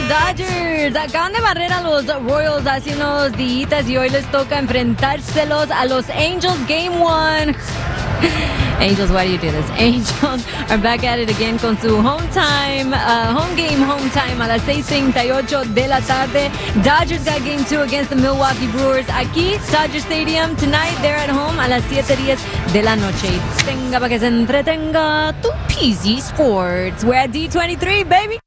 Dodgers acaban de barrer a los Royals hace unos días y hoy les toca enfrentárselos a los Angels Game 1. Angels, why do you do this? Angels are back at it again con su home game a las 6:38 de la tarde. Dodgers got game 2 against the Milwaukee Brewers. Aquí, Dodger Stadium, tonight, they're at home a las 7:10 de la noche. Tenga para que se entretenga tu PZ Sports. We're at D23, baby.